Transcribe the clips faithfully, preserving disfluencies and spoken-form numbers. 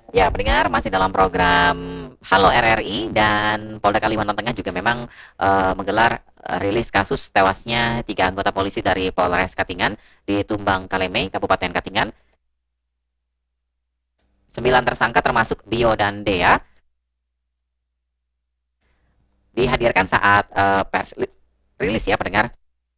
Ya, pendengar masih dalam program Halo R R I dan Polda Kalimantan Tengah juga memang eh, menggelar eh, rilis kasus tewasnya tiga anggota polisi dari Polres Katingan di Tumbang Kalemei, Kabupaten Katingan. Sembilan tersangka termasuk Bio dan Dea dihadirkan saat eh, pers rilis ya pendengar.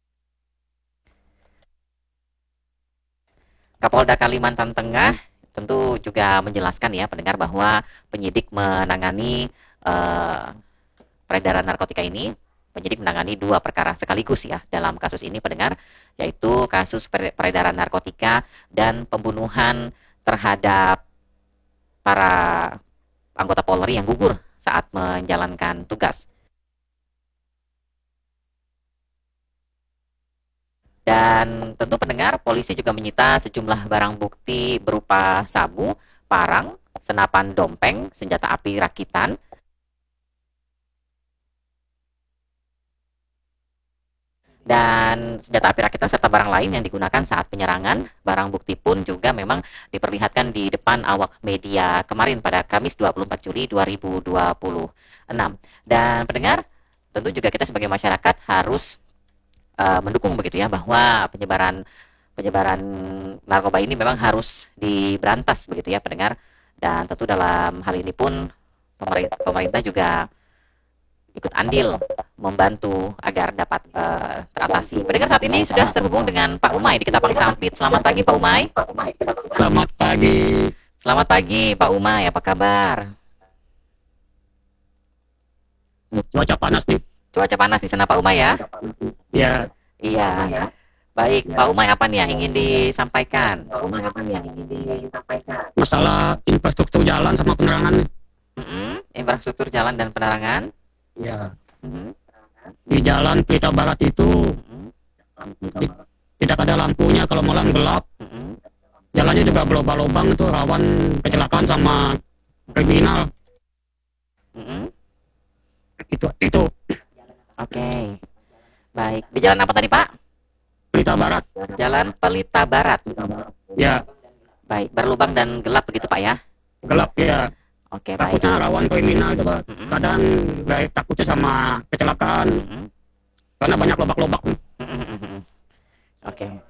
Kapolda Kalimantan Tengah tentu juga menjelaskan ya pendengar bahwa penyidik menangani eh, peredaran narkotika ini, penyidik menangani dua perkara sekaligus ya dalam kasus ini pendengar, yaitu kasus peredaran narkotika dan pembunuhan terhadap para anggota Polri yang gugur saat menjalankan tugas. Dan tentu pendengar, polisi juga menyita sejumlah barang bukti berupa sabu, parang, senapan dompeng, senjata api rakitan, dan senjata api rakitan serta barang lain yang digunakan saat penyerangan. Barang bukti pun juga memang diperlihatkan di depan awak media kemarin pada Kamis dua puluh empat Juli dua ribu dua puluh enam. Dan pendengar, tentu juga kita sebagai masyarakat harus uh, mendukung begitu ya bahwa penyebaran penyebaran narkoba ini memang harus diberantas begitu ya pendengar. Dan tentu dalam hal ini pun pemerintah, pemerintah juga ikut andil membantu agar dapat uh, teratasi. Pendengar saat ini sudah terhubung dengan Pak Umay di Ketapang Sampit. Selamat pagi Pak Umay. Selamat pagi. Selamat pagi Pak Umay, apa kabar? Cuaca panas nih. Cuaca panas di sana Pak Umay ya? Ya, Iya. Baik, Pak Umay apa nih yang ingin disampaikan? masalah infrastruktur jalan sama penerangan. Mm-mm, infrastruktur jalan dan penerangan. Ya, Mm-mm, di jalan Pelita Barat itu mm-mm, di- tidak ada lampunya, kalau malam gelap. mm-mm, Jalannya juga berlubang-lubang, itu rawan kecelakaan sama kriminal. mm-mm. Itu itu Oke. Baik. Di jalan apa tadi Pak? Pelita Barat. Jalan Pelita Barat. Ya, Baik, berlubang dan gelap begitu Pak ya? gelap ya. Oke, baik. Takutnya rawan kriminal coba. Mm-mm, Kadang dari takutnya sama kecelakaan mm-mm, karena banyak lobak-lobak. mm-mm, mm-mm. Oke.